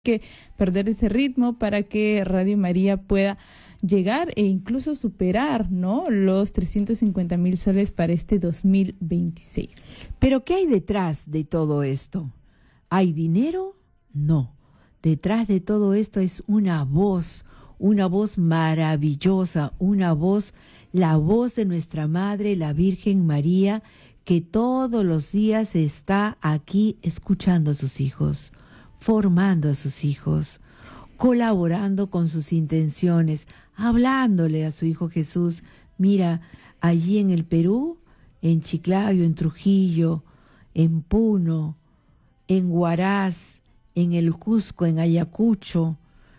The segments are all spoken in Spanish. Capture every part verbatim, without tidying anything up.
que perder ese ritmo para que Radio María pueda llegar e incluso superar, ¿no?, los trescientos cincuenta mil soles para este dos mil veintiséis. Pero ¿qué hay detrás de todo esto? ¿Hay dinero? No. Detrás de todo esto es una voz, una voz maravillosa, una voz, la voz de nuestra Madre, la Virgen María, que todos los días está aquí escuchando a sus hijos, formando a sus hijos, colaborando con sus intenciones, hablándole a su Hijo Jesús. Mira, allí en el Perú, en Chiclayo, en Trujillo, en Puno, en Huaraz, en el Cusco, en Ayacucho,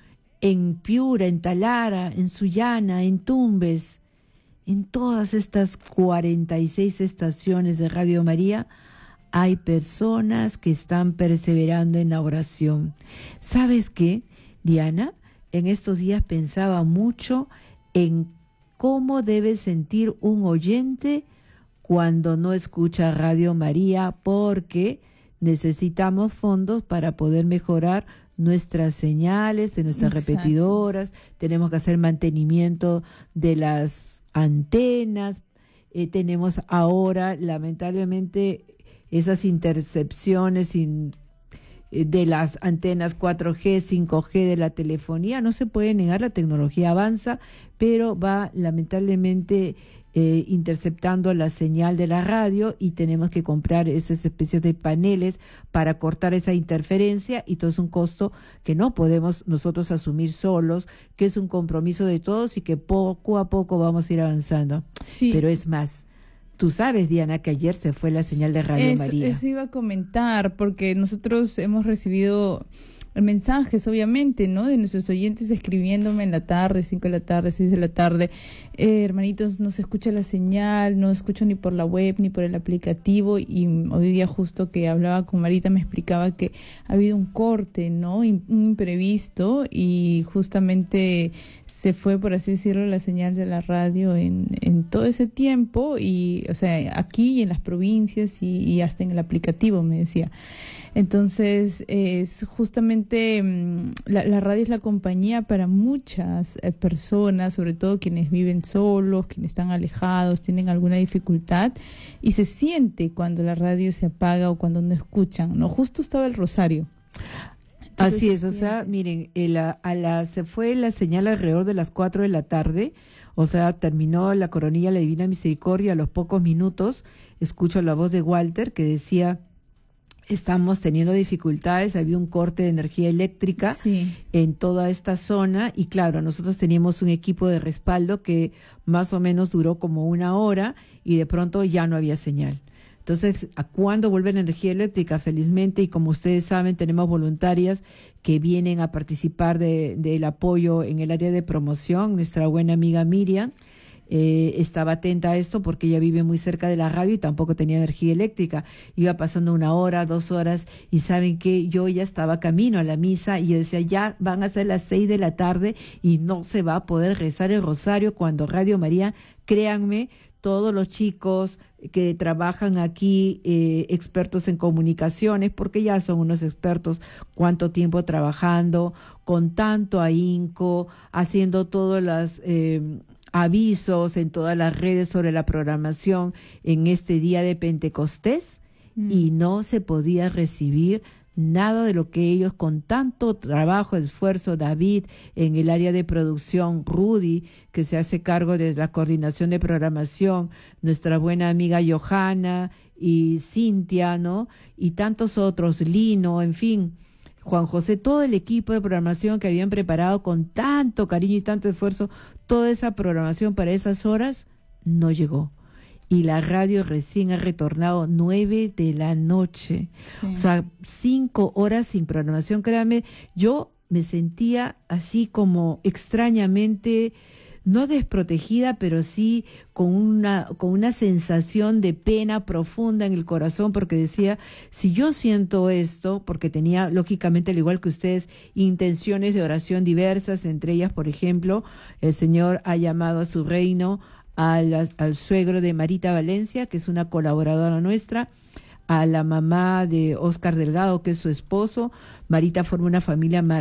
en Piura, en Talara, en Sullana, en Tumbes, en todas estas cuarenta y seis estaciones de Radio María, hay personas que están perseverando en la oración. ¿Sabes qué, Diana? En estos días pensaba mucho en cómo debe sentir un oyente cuando no escucha Radio María, porque necesitamos fondos para poder mejorar nuestras señales, de nuestras Exacto. repetidoras, tenemos que hacer mantenimiento de las antenas, eh, tenemos ahora, lamentablemente, esas intercepciones in, de las antenas cuatro G, cinco G de la telefonía. No se puede negar, la tecnología avanza, pero va lamentablemente eh, interceptando la señal de la radio, y tenemos que comprar esas especies de paneles para cortar esa interferencia, y todo es un costo que no podemos nosotros asumir solos, que es un compromiso de todos y que poco a poco vamos a ir avanzando. Sí. Pero es más, tú sabes, Diana, que ayer se fue la señal de Radio eso, María. Eso iba a comentar, porque nosotros hemos recibido mensajes, obviamente, ¿no?, de nuestros oyentes escribiéndome en la tarde, cinco de la tarde, seis de la tarde, eh, hermanitos, no se escucha la señal, no escucho ni por la web ni por el aplicativo, y hoy día justo que hablaba con Marita me explicaba que ha habido un corte, ¿no?, un imprevisto, y justamente se fue, por así decirlo, la señal de la radio en, en todo ese tiempo, y, o sea, aquí y en las provincias y, y hasta en el aplicativo, me decía. Entonces, es justamente mmm, la, la radio es la compañía para muchas eh, personas, sobre todo quienes viven solos, quienes están alejados, tienen alguna dificultad, y se siente cuando la radio se apaga o cuando no escuchan, ¿no? Justo estaba el rosario. Entonces, así es, o sea, miren, el, a, a la, se fue la señal alrededor de las cuatro de la tarde, o sea, terminó la coronilla La Divina Misericordia. A los pocos minutos escucho la voz de Walter que decía: estamos teniendo dificultades, había un corte de energía eléctrica sí. en toda esta zona, y claro, nosotros teníamos un equipo de respaldo que más o menos duró como una hora, y de pronto ya no había señal. Entonces, ¿a cuándo vuelve la energía eléctrica? Felizmente, y como ustedes saben, tenemos voluntarias que vienen a participar de, del apoyo en el área de promoción. Nuestra buena amiga Miriam Eh, estaba atenta a esto porque ella vive muy cerca de la radio y tampoco tenía energía eléctrica. Iba pasando una hora, dos horas, y saben que yo ya estaba camino a la misa, y yo decía, ya van a ser las seis de la tarde y no se va a poder rezar el rosario cuando Radio María, créanme, todos los chicos que trabajan aquí, eh, expertos en comunicaciones, porque ya son unos expertos, cuánto tiempo trabajando, con tanto ahínco, haciendo todas las Eh, avisos en todas las redes sobre la programación en este día de Pentecostés, mm. y no se podía recibir nada de lo que ellos, con tanto trabajo, esfuerzo, David en el área de producción, Rudy, que se hace cargo de la coordinación de programación, nuestra buena amiga Johanna y Cintia, ¿no?, y tantos otros, Lino, en fin, Juan José, todo el equipo de programación que habían preparado con tanto cariño y tanto esfuerzo, toda esa programación para esas horas, no llegó. Y la radio recién ha retornado nueve de la noche. Sí. O sea, cinco horas sin programación. Créame, yo me sentía así como extrañamente, no desprotegida, pero sí con una, con una sensación de pena profunda en el corazón, porque decía, si yo siento esto, porque tenía, lógicamente, al igual que ustedes, intenciones de oración diversas, entre ellas, por ejemplo, el Señor ha llamado a su reino al, al suegro de Marita Valencia, que es una colaboradora nuestra, a la mamá de Oscar Delgado, que es su esposo. Marita forma una familia